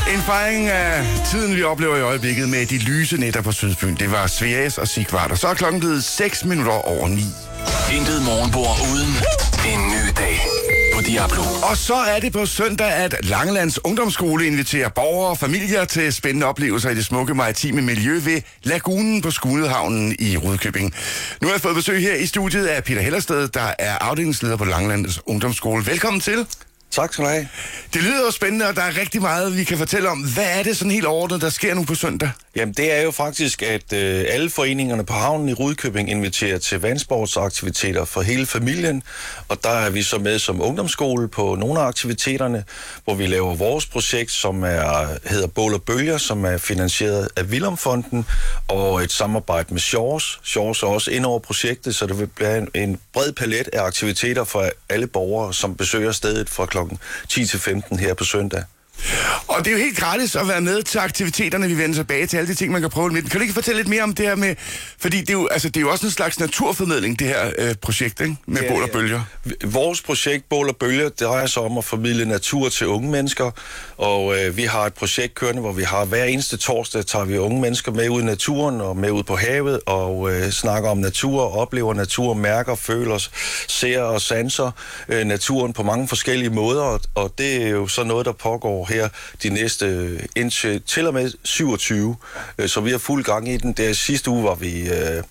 En fejring af tiden, vi oplever i øjeblikket med de lyse nætter på Sydfyn. Det var Sveas og Sigvart, og så er klokken blevet 6 minutter over 9. Intet morgenbord uden en ny dag på Diablo. Og så er det på søndag, at Langelands Ungdomsskole inviterer borgere og familier til spændende oplevelser i det smukke maritime miljø ved Lagunen på Skudehavnen i Rudkøbing. Nu har jeg fået besøg her i studiet af Peter Hellersted, der er afdelingsleder på Langelands Ungdomsskole. Velkommen til. Tak skal du have. Det lyder jo spændende, og der er rigtig meget, vi kan fortælle om. Hvad er det sådan helt overordnet, der sker nu på søndag? Jamen, det er jo faktisk, at alle foreningerne på havnen i Rudkøbing inviterer til vandsportsaktiviteter for hele familien, og der er vi så med som ungdomsskole på nogle af aktiviteterne, hvor vi laver vores projekt, som hedder Bål og Bølger, som er finansieret af Villumfonden, og et samarbejde med Shores. Shores er også ind over projektet, så det vil blive en bred palet af aktiviteter for alle borgere, som besøger stedet fra klokken 10 til 15 her på søndag. Og det er jo helt gratis at være med til aktiviteterne. Vi vender tilbage til alle de ting, man kan prøve med. Kan du ikke fortælle lidt mere om det her med... Fordi det er jo også en slags naturformidling, det her projekt, ikke? Med Bål og Bølger. Vores projekt Bål og Bølger drejer sig om at formidle natur til unge mennesker. Og vi har et projekt kørende, hvor vi har hver eneste torsdag, tager vi unge mennesker med ud i naturen og med ud på havet og snakker om natur, oplever natur, mærker, føler, ser og sanser naturen på mange forskellige måder. Og det er jo så noget, der pågår her de næste indtil til og med 27. Så vi har fuld gang i den. Der sidste uge var vi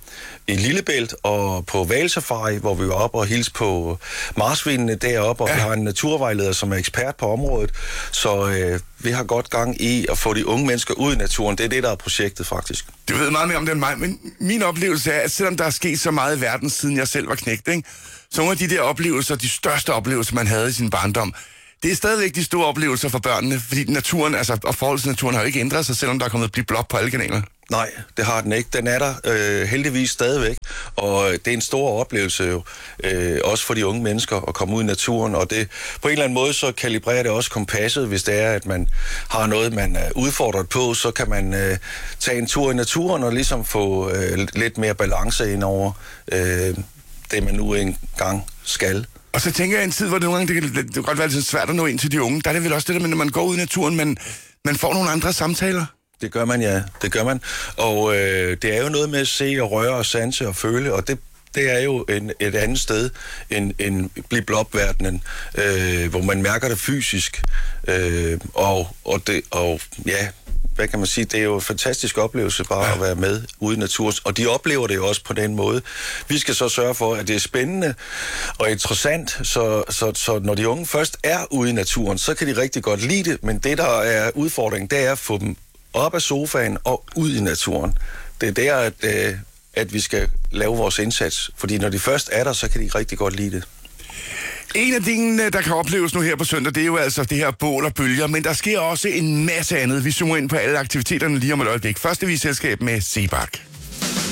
i Lillebælt og på hvalsafari, hvor vi var oppe og hilse på marsvinene deroppe, og vi har en naturvejleder, som er ekspert på området. Så vi har godt gang i at få de unge mennesker ud i naturen. Det er det, der er projektet faktisk. Du ved meget mere om det end mig, men min oplevelse er, at selvom der er sket så meget i verden, siden jeg selv var knægt, ikke? Så nogle af de der oplevelser, de største oplevelser, man havde i sin barndom, det er stadigvæk de store oplevelser for børnene, fordi naturen, og forholdet til naturen har jo ikke ændret sig, selvom der er kommet blive blop på alle kanaler. Nej, det har den ikke. Den er der heldigvis stadigvæk, og det er en stor oplevelse jo, også for de unge mennesker at komme ud i naturen, og det på en eller anden måde så kalibrerer det også kompasset. Hvis det er, at man har noget, man er udfordret på, så kan man tage en tur i naturen og ligesom få lidt mere balance ind over det, man nu engang skal. Og så tænker jeg en tid, hvor det nogle gange det kan godt være lidt svært at nå ind til de unge. Der er det vel også det der med, når man går ud i naturen, man får nogle andre samtaler. Det gør man, ja. Det gør man. Og det er jo noget med at se og røre og sanse og føle, og det er jo et andet sted end blip-blop-verdenen, hvor man mærker det fysisk. Hvad kan man sige, det er jo en fantastisk oplevelse bare at være med ude i naturen, og de oplever det jo også på den måde. Vi skal så sørge for, at det er spændende og interessant, så når de unge først er ude i naturen, så kan de rigtig godt lide det, men det, der er udfordringen, det er at få dem op af sofaen og ud i naturen. Det er der, at vi skal lave vores indsats, fordi når de først er der, så kan de rigtig godt lide det. En af tingene, der kan opleves nu her på søndag, det er jo altså det her bål og bølger, men der sker også en masse andet. Vi zoomer ind på alle aktiviteterne lige om et øjeblik. Først er vi i selskab med Sebak.